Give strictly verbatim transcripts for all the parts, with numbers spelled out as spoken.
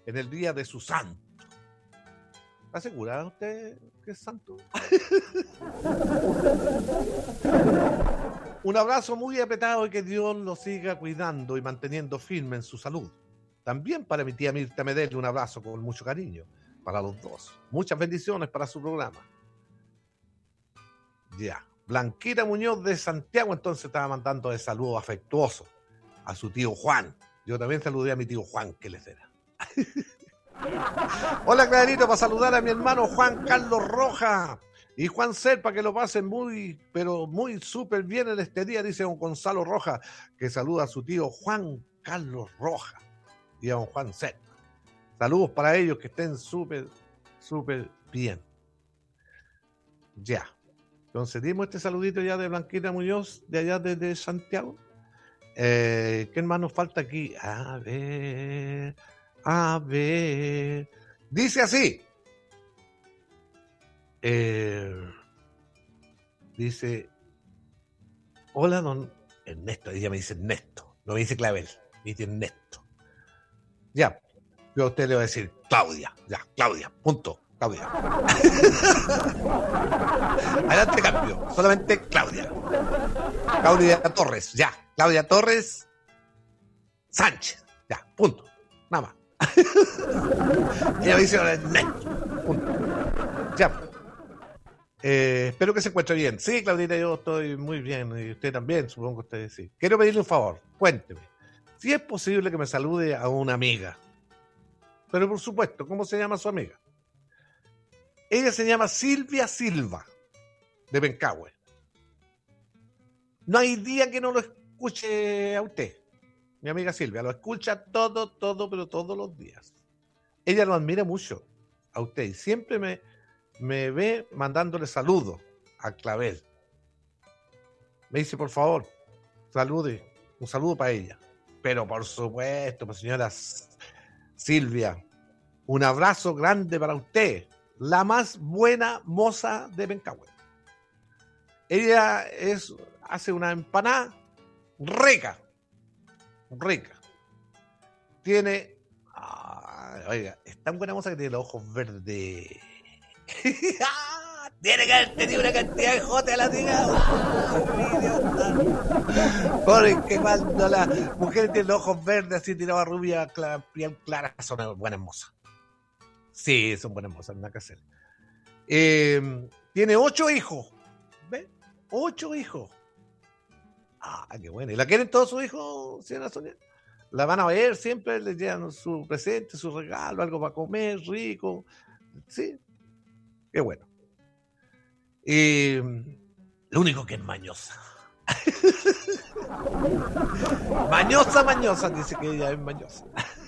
en el día de su santo. ¿Está segura usted que es santo? Un abrazo muy apretado y que Dios lo siga cuidando y manteniendo firme en su salud. También para mi tía Mirta Medel, un abrazo con mucho cariño para los dos. Muchas bendiciones para su programa. Ya. Blanquita Muñoz de Santiago entonces estaba mandando de saludo afectuoso a su tío Juan. Yo también saludé a mi tío Juan, que les era. Hola, Clarito, para saludar a mi hermano Juan Carlos Roja y Juan Ser, para que lo pasen muy, pero muy súper bien en este día, dice don Gonzalo Roja, que saluda a su tío Juan Carlos Roja y a don Juan Ser. Saludos para ellos, que estén súper, súper bien. Ya. Entonces dimos este saludito ya de Blanquita Muñoz, de allá desde Santiago. Eh, ¿Qué más nos falta aquí? A ver, a ver. Dice así. Eh, dice, hola, don Ernesto. Ella me dice Ernesto, no me dice Clavel, me dice Ernesto. Ya, yo a usted le voy a decir Claudia, ya, Claudia, punto. Claudia. Adelante, cambio. Solamente Claudia. Claudia Torres, ya. Claudia Torres Sánchez, ya, punto. Nada más. Ella me dice Ernesto, punto. Ya. Eh, espero que se encuentre bien. Sí, Claudita, yo estoy muy bien. Y usted también, supongo que usted sí. Quiero pedirle un favor. Cuénteme. Si es posible que me salude a una amiga. Pero por supuesto, ¿cómo se llama su amiga? Ella se llama Silvia Silva, de Pencahue. No hay día que no lo escuche a usted, mi amiga Silvia. Lo escucha todo, todo, pero todos los días. Ella lo admira mucho a usted y siempre me, me ve mandándole saludos a Clavel. Me dice, por favor, salude, un saludo para ella. Pero por supuesto, pues, señora Silvia, un abrazo grande para usted. La más buena moza de Pencahue. Ella es, hace una empanada rica, rica. Tiene, ah, oiga, es tan buena moza que tiene los ojos verdes. Tiene que haber tenido una cantidad de jote a la tía. Porque cuando las mujeres tienen los ojos verdes, así tiraba rubia, piel clara, son buenas mozas. Sí, son buenas mozas, nada que hacer. Eh, tiene ocho hijos. ¿Ves? Ocho hijos. Ah, qué bueno. ¿Y la quieren todos sus hijos, señora Sonia? La van a ver siempre, les llevan su presente, su regalo, algo para comer, rico. Sí, qué bueno. Eh, lo único que es mañosa. Mañosa, mañosa, dice que ella es mañosa.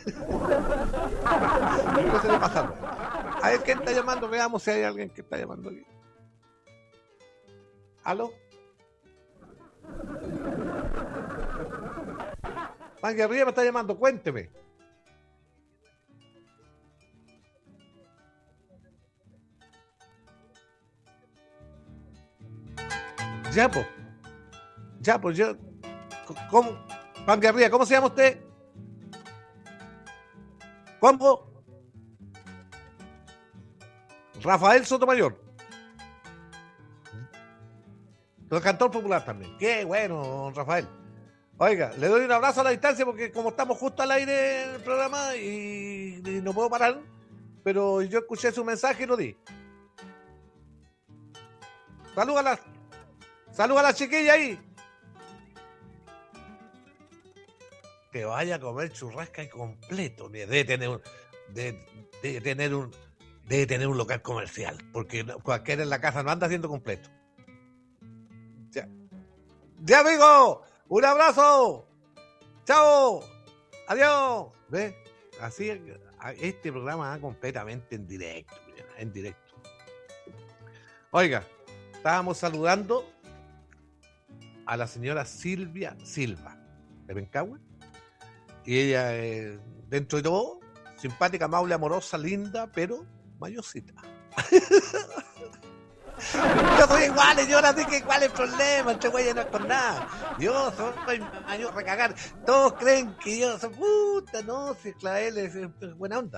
¿Qué se le pasa? A ver quién está llamando, veamos si hay alguien que está llamando aquí. ¿Aló? Mangue arriba me está llamando, cuénteme. Ya, pues. Ya, pues yo. ¿Cómo? Mangue arriba, ¿cómo se llama usted? ¿Cómo? Rafael Sotomayor. El cantor popular también. Qué bueno, don Rafael. Oiga, le doy un abrazo a la distancia porque como estamos justo al aire en el programa y, y no puedo parar, pero yo escuché su mensaje y lo di. Saluda a la, saluda a la chiquilla ahí. Que vaya a comer churrasca y completo. Debe tener un, debe, debe tener un, debe tener un local comercial, porque cualquiera en la casa no anda haciendo completo. Ya, ya amigo, un abrazo. Chao. Adiós. ¿Ves? Así este programa va completamente en directo, en directo. Oiga, estábamos saludando a la señora Silvia Silva de Pencahue. Y ella, eh, dentro de todo, simpática, amable, amorosa, linda, pero mayosita. Yo soy igual, señora, así que ¿cuál es el problema? Este güey no es con nada. Yo soy mayor recagar. Todos creen que yo soy puta, no, si Clavel es, es buena onda.